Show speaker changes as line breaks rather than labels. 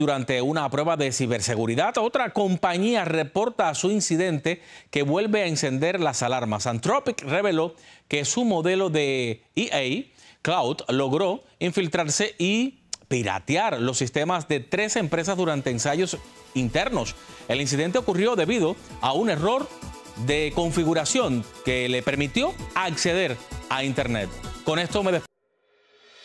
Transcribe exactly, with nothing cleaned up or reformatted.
Durante una prueba de ciberseguridad, otra compañía reporta a su incidente que vuelve a encender las alarmas. Anthropic reveló que su modelo de E A Cloud logró infiltrarse y piratear los sistemas de tres empresas durante ensayos internos. El incidente ocurrió debido a un error de configuración que le permitió acceder a Internet. Con esto me despido.